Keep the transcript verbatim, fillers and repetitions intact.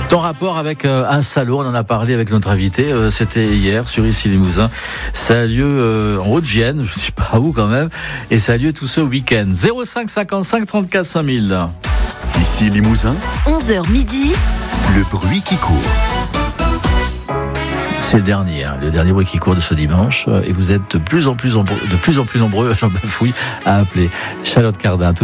Ton rapport avec euh, un salaud, on en a parlé avec notre invité, euh, c'était hier sur Ici Limousin. Ça a lieu euh, en Haute-Vienne, je ne sais pas où quand même, et ça a lieu tout ce week-end. zéro cinq cinquante-cinq trente-quatre cinq mille. Ici Limousin, onze heures midi, le bruit qui court. C'est le dernier, hein, le dernier bruit qui court de ce dimanche, et vous êtes de plus en plus, nombreux, de plus en plus nombreux, j'en bafouille, à appeler Charlotte Cardin.